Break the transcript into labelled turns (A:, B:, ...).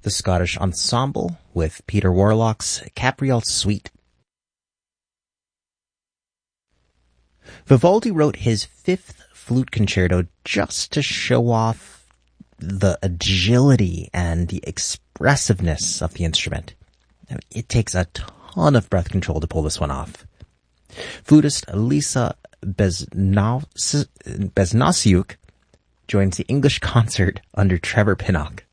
A: the Scottish Ensemble with Peter Warlock's Capriole Suite. Vivaldi wrote his fifth flute concerto just to show off the agility and the expressiveness of the instrument. It takes a ton of breath control to pull this one off. Flutist Lisa Besnasiuk joins the English concert under Trevor Pinnock.